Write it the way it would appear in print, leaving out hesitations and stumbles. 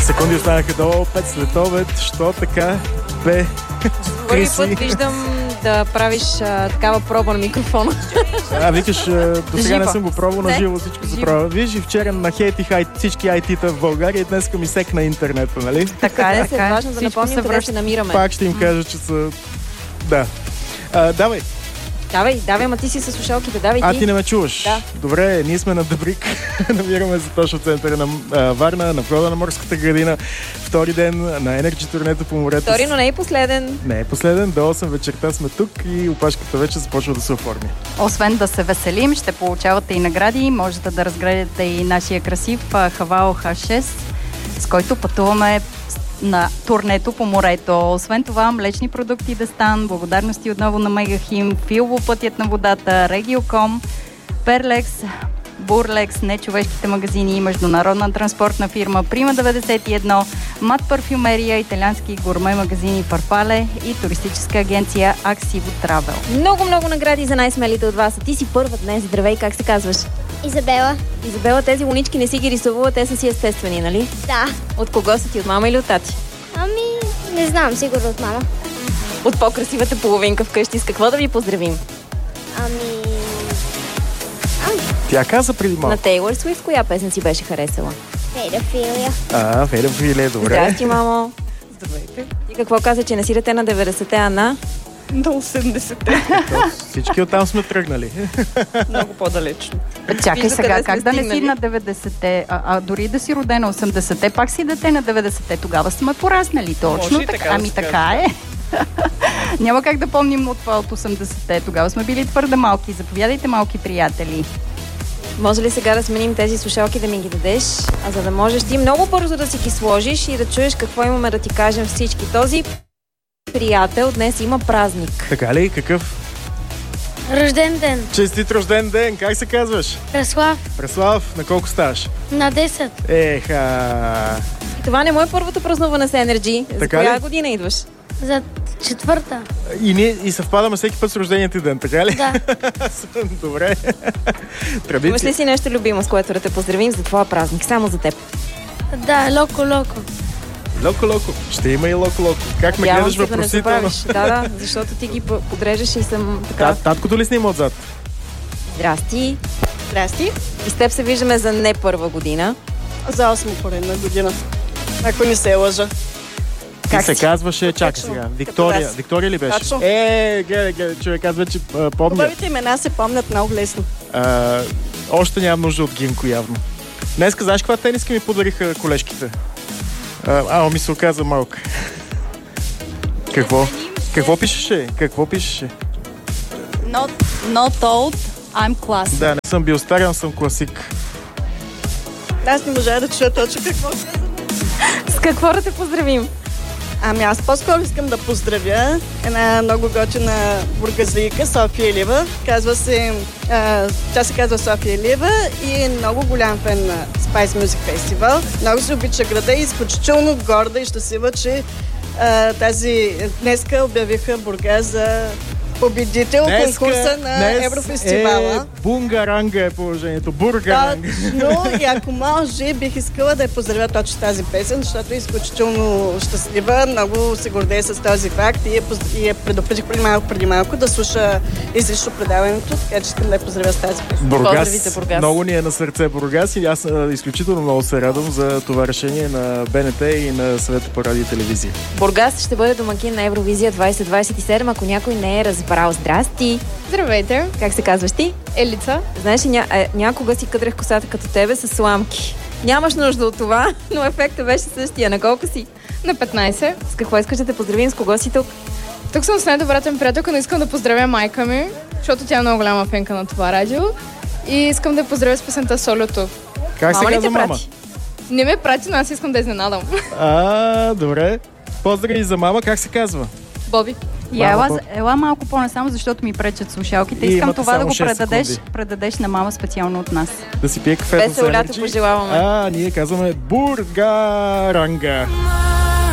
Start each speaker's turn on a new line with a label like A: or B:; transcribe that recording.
A: Секунди останаха до 5 след обед. Що така? Бе,
B: Първи път виждам да правиш такава проба на микрофона.
A: Викаш, до сега не съм го пробвал, на живо всичко се пробва. Виж, и вчера нахейтих всички IT-та в България и днес ми секна интернета, нали?
B: Така е, важно да напомним къде се намираме.
A: Пак ще им кажа, че са... Да. Давай.
B: Давай, ама ти си със слушалките, давай ти.
A: Ти не ме чуваш?
B: Да.
A: Добре, ние сме на Дъбрик. Намираме се точно в центъра на Варна, на входа на морската градина. Втори ден на Energy турнето по морето.
B: Втори, но не е последен.
A: Не е последен. До 8 вечерта сме тук и опашката вече започва да се оформи.
C: Освен да се веселим, ще получавате и награди. Можете да разгледате и нашия красив Хавао H6, с който пътуваме на турнето по морето. Освен това, млечни продукти Дестан, благодарности отново на Мегахим, Филво пътят на водата, Региоком, Перлекс, Бурлекс, нечовешките магазини, международна транспортна фирма Прима 91, Мат парфюмерия, италиански гурме магазини Фарфале и туристическа агенция Аксиво Травел.
B: Много награди за най-смелите от вас. А ти си първа днес. Здравей, как се казваш?
D: Изабела,
B: тези лунички не си ги рисувала, те са си естествени, нали?
D: Да.
B: От кого са ти? От мама или от тати?
D: Не знам, сигурно от мама.
B: От по-красивата половинка вкъщи. С какво да ви поздравим?
A: Тя каза преди малко.
B: На Тейлор Суифт коя песен си беше харесала?
D: Фейдафилия.
A: Фейдафилия, добре.
B: Здрасти, мамо.
E: Здравейте.
B: И какво каза, че не си дете на 90-те, а на
E: 80-те.
A: Всички оттам сме тръгнали.
E: Много по-далечно.
C: Чакай сега, как да не си на 90-те, дори да си родена 80-те, пак си дете на 90-те, тогава сме пораснали. Точно така. Така е. Няма как да помним от това от 80-те. Тогава сме били твърде малки. Заповядайте, малки приятели.
B: Може ли сега да сменим тези слушалки да ми ги дадеш, а за да можеш ти много бързо да си ги сложиш и да чуеш какво имаме да ти кажем всички. Този приятел днес има празник.
A: Така ли? Какъв?
D: Рожден ден.
A: Честит рожден ден! Как се казваш? Преслав, на колко ставаш?
D: На 10.
A: Еха!
B: И това не му е първото празнуване с Energy. За коя година идваш?
D: За 4-та.
A: И съвпадаме всеки път с рождения ти ден, така ли?
D: Да.
A: Добре. Традиция.
B: Имаш ли си нещо любимо, с което да те поздравим за твоя празник? Само за теб.
D: Да, Локо.
A: Локо. Ще има и Локо. Как ме гледаш въпросително?
B: Да, защото ти ги подреждаш и съм така.
A: Таткото ли снима отзад?
B: Здрасти.
E: Здрасти.
B: И с теб се виждаме за не първа година.
E: За 8 поредна година. Ако не се лъжа.
A: Ти се казваше, чакай сега, Виктория. Виктория ли беше?
E: Точно.
A: Гледай, човек казва, че помня.
E: Хубавите имена се помнят много лесно.
A: Още нямам нужда от Гинко, явно. Днеска, знаеш каква тениска ми подариха колежките? Ми се оказа малко. Какво пишеше?
C: Not old, I'm classic.
A: Да, не съм бил старен, съм класик.
E: Аз не можа да чуя точно какво казвам.
B: С какво да те поздравим?
E: Аз по-скоро искам да поздравя една много готина бургазлийка, София Илиева. Тя се казва София Илиева и е много голям фен на Spice Music Festival. Много се обича града и изключително горда и щастлива, че днеска обявиха Бургас за победител конкурса на Еврофестивала.
A: Бунгаранга е положението. Бургаранга.
E: Но и ако може, бих искала да я поздравя точно тази песен, защото е изключително щастлива, много се гордее с този факт и я предупредих преди малко да слуша изрично предаването, така че искам да я поздравя с тази песен.
A: Бургас. Много ни е на сърце Бургас и аз изключително много се радвам за това решение на БНТ и на Съвета по радио и телевизия.
B: Бургас ще бъде домакин на Евровизия 2027, ако някой не е разбрал. Здрасти!
F: Здравейте!
B: Как се казваш ти?
F: Елица.
B: Знаеш ли, някога си къдрах косата като тебе с сламки. Нямаш нужда от това, но ефектът беше същия. На колко си?
F: На 15.
B: С какво искаш да те поздравим? С кого си тук?
F: Тук съм с най-добрата ми приятелка, но искам да поздравя майка ми, защото тя е много голяма фенка на това радио. И искам да я поздравя с песента Солото.
A: Как се казва мама?
F: Не ме прати, но аз искам да изненадам.
A: Добре. Поздрави за мама. Как се казва?
F: Боби.
C: Ела малко по-насам, защото ми пречат слушалките. Искам това да го предадеш на мама специално от нас.
A: Да си пие кафето с Energy.
B: Весело лято пожелаваме.
A: Ние казваме Бургаранга.